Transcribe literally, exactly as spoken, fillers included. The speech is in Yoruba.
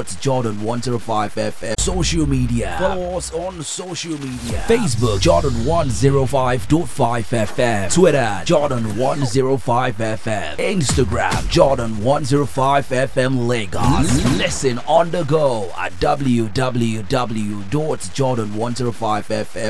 Jordan one oh five F M. Social media. Follow us on social media. Facebook Jordan one oh five point five F M. Twitter Jordan one oh five F M. Instagram Jordan one oh five F M Lagos. Listen on the go at w w w dot jordan one oh five f m